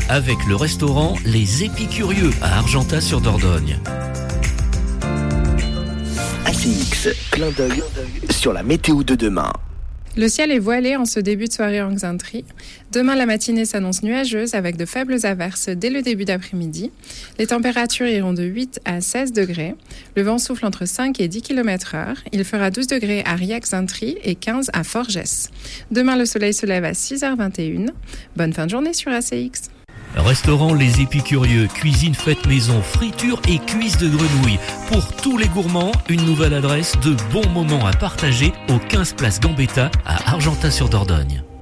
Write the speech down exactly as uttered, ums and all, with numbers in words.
avec le restaurant Les Épicurieux à Argentat-sur-Dordogne. A C X, clin d'œil sur la météo de demain. Le ciel est voilé en ce début de soirée en Xaintrie. Demain, la matinée s'annonce nuageuse avec de faibles averses dès le début d'après-midi. Les températures iront de huit à seize degrés. Le vent souffle entre cinq et dix kilomètres heure. Il fera douze degrés à Riac-Xaintrie et quinze à Forgès. Demain, le soleil se lève à six heures vingt et une. Bonne fin de journée sur A C X. Restaurant Les Épicurieux, cuisine faite maison, friture et cuisse de grenouille. Pour tous les gourmands, une nouvelle adresse de bons moments à partager au quinze place Gambetta à Argentat-sur-Dordogne.